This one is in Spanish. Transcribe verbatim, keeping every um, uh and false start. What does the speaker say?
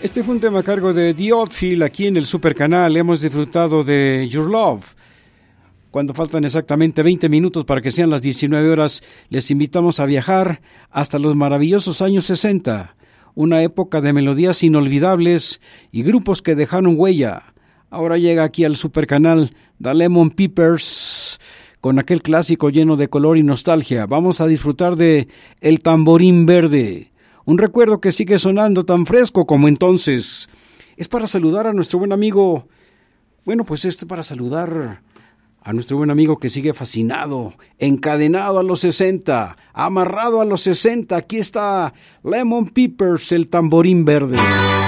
Este fue un tema a cargo de The Oddfield aquí en el Supercanal. Hemos disfrutado de Your Love. Cuando faltan exactamente veinte minutos para que sean las diecinueve horas, les invitamos a viajar hasta los maravillosos años sesenta, una época de melodías inolvidables y grupos que dejaron huella. Ahora llega aquí al Supercanal The Lemon Peppers con aquel clásico lleno de color y nostalgia. Vamos a disfrutar de El Tamborín Verde, un recuerdo que sigue sonando tan fresco como entonces. Es para saludar a nuestro buen amigo, bueno, pues este para saludar a nuestro buen amigo que sigue fascinado, encadenado a los sesenta, amarrado a los sesenta. Aquí está Lemon Peppers, El Tamborín Verde.